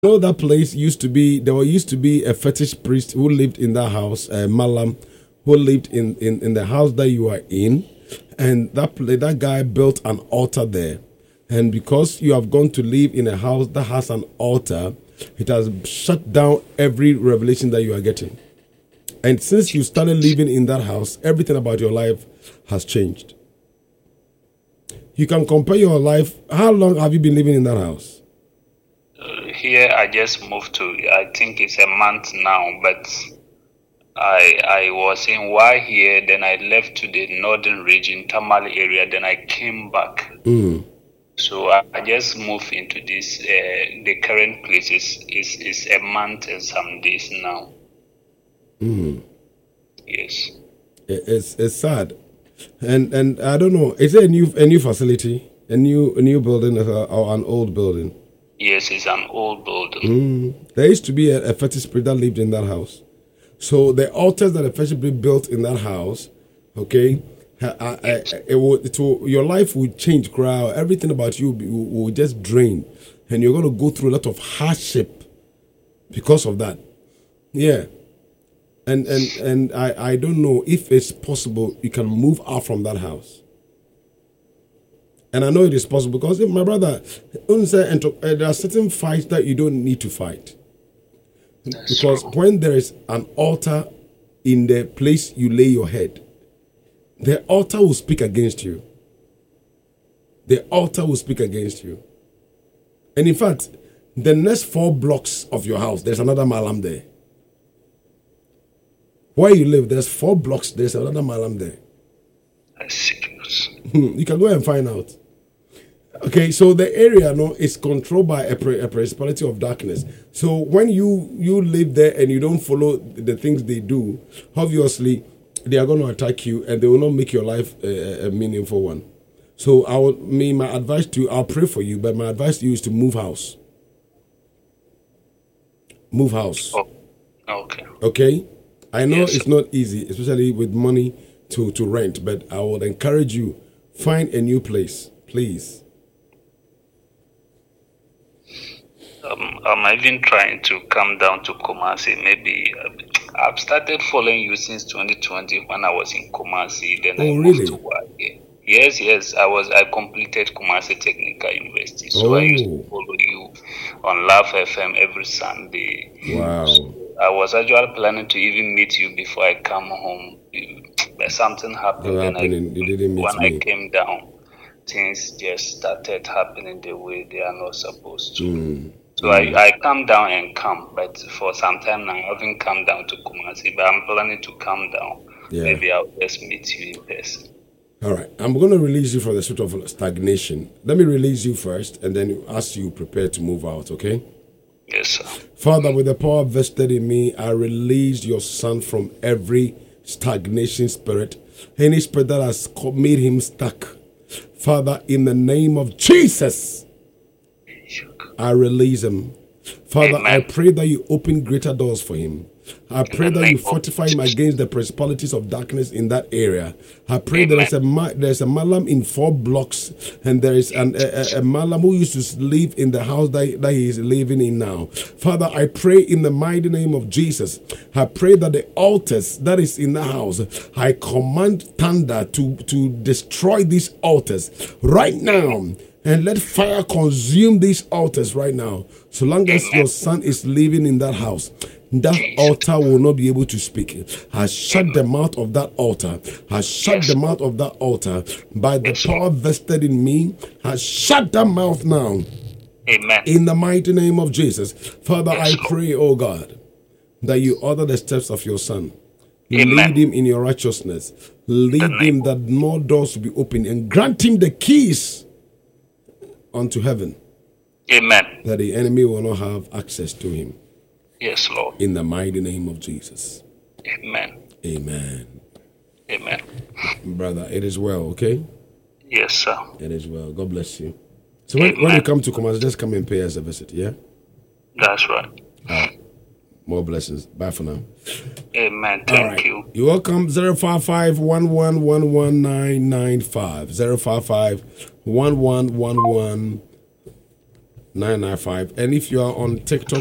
know that place used to be a fetish priest who lived in that house, Malam, who lived in the house that you are in, and that guy built an altar there. And because you have gone to live in a house that has an altar, it has shut down every revelation that you are getting. And since you started living in that house, everything about your life has changed. You can compare your life. How long have you been living in that house? Here, I just moved to, I think it's a month now, but I was in Y here, then I left to the northern region, Tamale area, then I came back. So I just moved into this, the current place is a month and some days now. Yes. It's sad. And I don't know, is it a new facility? A new building or an old building? Yes, it's an old building. There used to be a fetish spirit that lived in that house. So the altars that the fetish spirit built in that house, okay, your life will change, crowd. Everything about you will just drain, and you're going to go through a lot of hardship because of that. Yeah, and I don't know if it's possible you can move out from that house. And I know it is possible because my brother, there are certain fights that you don't need to fight. Because when there is an altar in the place you lay your head, the altar will speak against you. The altar will speak against you. And in fact, the next 4 blocks of your house, there's another Malam there. Where you live, there's 4 blocks, there's another Malam there. You can go and find out. Okay, so the area is controlled by a principality of darkness. So when you live there and you don't follow the things they do, obviously they are going to attack you and they will not make your life a meaningful one. So my advice to you, I'll pray for you, but my advice to you is to move house. Move house. Oh, okay. Okay? I know it's not easy, especially with money to rent, but I would encourage you, find a new place, please. I'm even trying to come down to Kumasi. Maybe I've started following you since 2020 when I was in Kumasi. Then I moved to Wage. Yes. I completed Kumasi Technical University. So I used to follow you on Love FM every Sunday. Wow. So I was actually planning to even meet you before I come home. But something happened. You didn't meet when me. I came down, things just started happening the way they are not supposed to. So I come down and come, but for some time now I haven't come down to Kumasi, but I'm planning to come down. Yeah. Maybe I'll just meet you in person. All right, I'm going to release you from the spirit of stagnation. Let me release you first, and then as you prepare to move out, okay? Yes, sir. Father, with the power vested in me, I release your son from every stagnation spirit, any spirit that has made him stuck. Father, in the name of Jesus, I release him. Father, Amen. I pray that you open greater doors for him. I pray that you fortify him against the principalities of darkness in that area. I pray there's a Malam in 4 blocks, and there is a Malam who used to live in the house that he is living in now. Father, I pray in the mighty name of Jesus. I pray that the altars that is in the house, I command thunder to destroy these altars right now. And let fire consume these altars right now. So long as your son is living in that house, that altar will not be able to speak. I shut the mouth of that altar. I shut the mouth of that altar. By the power vested in me, I shut that mouth now. Amen. In the mighty name of Jesus. Father, I pray, oh God, that you order the steps of your son. Lead him in your righteousness. Lead him that more doors will be opened, and grant him the keys unto heaven. Amen. That the enemy will not have access to him. Yes, Lord. In the mighty name of Jesus. Amen. Amen. Amen. Brother, it is well, okay? Yes, sir. It is well. God bless you. So when you come to Kumasi, just come and pay us a visit, yeah? That's right. All right. More blessings. Bye for now. Amen. Thank you. You're welcome. 055-111-11995. 055-111-11995. 995. And if you are on TikTok,